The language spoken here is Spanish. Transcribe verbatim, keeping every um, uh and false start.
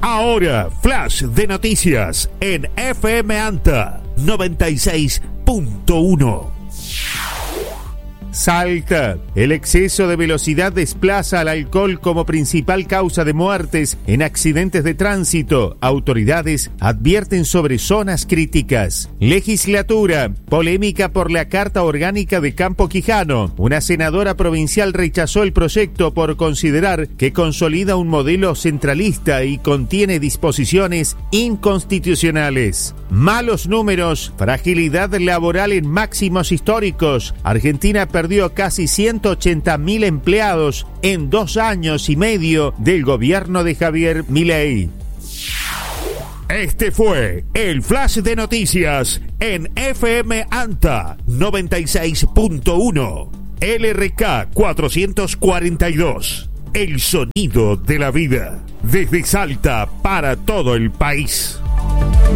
Ahora, flash de noticias en F M Anta noventa y seis punto uno. Salta. El exceso de velocidad desplaza al alcohol como principal causa de muertes en accidentes de tránsito. Autoridades advierten sobre zonas críticas. Legislatura. Polémica por la Carta Orgánica de Campo Quijano. Una senadora provincial rechazó el proyecto por considerar que consolida un modelo centralista y contiene disposiciones inconstitucionales. Malos números. Fragilidad laboral en máximos históricos. Argentina perdió perdió casi ciento ochenta mil empleados en dos años y medio del gobierno de Javier Milei. Este fue el flash de noticias en F M Anta noventa y seis punto uno. L R K cuatrocientos cuarenta y dos. El sonido de la vida. Desde Salta para todo el país.